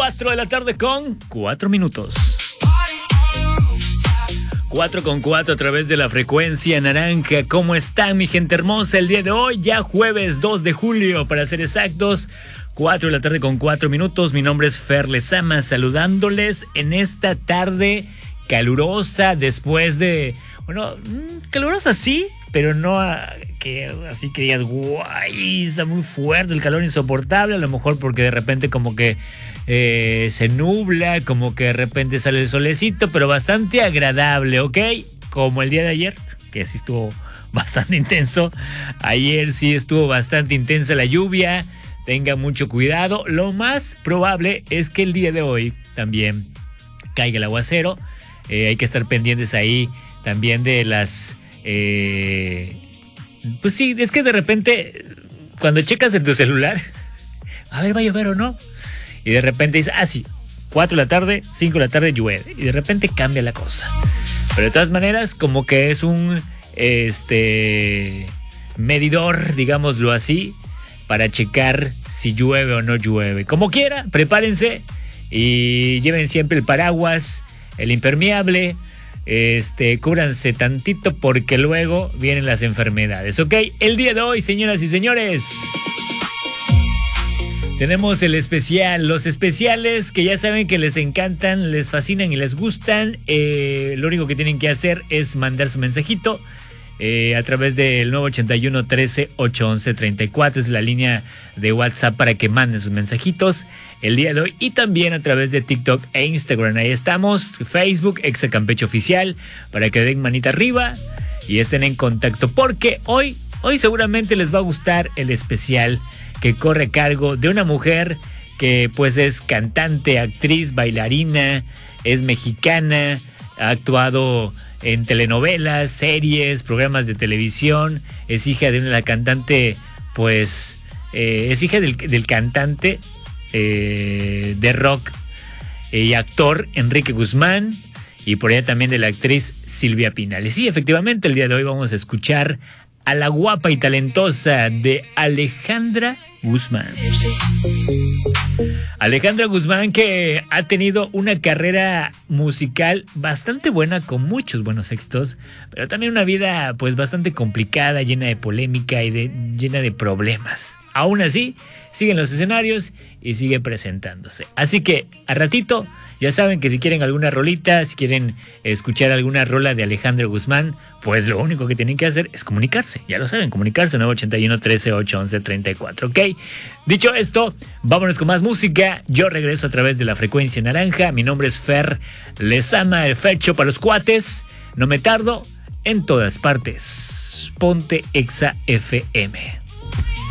4 de la tarde con 4 minutos. 4 a través de la frecuencia naranja. ¿Cómo están, mi gente hermosa? El día de hoy, ya jueves 2 de julio, para ser exactos, 4 de la tarde con 4 minutos. Mi nombre es Fer Lezama, saludándoles en esta tarde calurosa, después de... Bueno, calurosa sí, pero no así que digas, guay, está muy fuerte, el calor insoportable, a lo mejor porque de repente como que se nubla, como que de repente sale el solecito, pero bastante agradable, ¿ok? Como el día de ayer, que sí estuvo bastante intenso. Ayer sí estuvo bastante intensa la lluvia, tenga mucho cuidado. Lo más probable es que el día de hoy también caiga el aguacero. Hay que estar pendientes ahí también de las... pues sí, es que de repente cuando checas en tu celular, a ver, ¿va a llover o no? Y de repente dices, sí, 4 de la tarde, 5 de la tarde llueve. Y de repente cambia la cosa. Pero de todas maneras, como que es un medidor, digámoslo así, para checar si llueve o no llueve. Como quiera, prepárense y lleven siempre el paraguas, el impermeable. Cúbranse tantito porque luego vienen las enfermedades, ¿ok? El día de hoy, señoras y señores, tenemos el especial, los especiales que ya saben que les encantan, les fascinan y les gustan. Lo único que tienen que hacer es mandar su mensajito a través del 981 13 811 34, es la línea de WhatsApp para que manden sus mensajitos el día de hoy, y también a través de TikTok e Instagram. Ahí estamos, Facebook, Exa Campeche Oficial, para que den manita arriba y estén en contacto, porque hoy seguramente les va a gustar el especial que corre a cargo de una mujer que pues es cantante, actriz, bailarina, es mexicana, ha actuado en telenovelas, series, programas de televisión, es hija de una cantante, pues es hija del cantante de rock y actor Enrique Guzmán, y por allá también de la actriz Silvia Pinal. Y sí, efectivamente, el día de hoy vamos a escuchar a la guapa y talentosa de Alejandra Guzmán. Alejandra Guzmán, que ha tenido una carrera musical bastante buena, con muchos buenos éxitos, pero también una vida pues bastante complicada, llena de polémica y llena de problemas. Aún así, sigue en los escenarios y sigue presentándose. Así que, a ratito, ya saben que si quieren alguna rolita, si quieren escuchar alguna rola de Alejandra Guzmán, pues lo único que tienen que hacer es comunicarse. Ya lo saben, comunicarse, 981 13 811 34, ¿ok? Dicho esto, vámonos con más música. Yo regreso a través de la frecuencia naranja. Mi nombre es Fer Lezama, el Fercho para los cuates. No me tardo, en todas partes. Ponte Exa FM.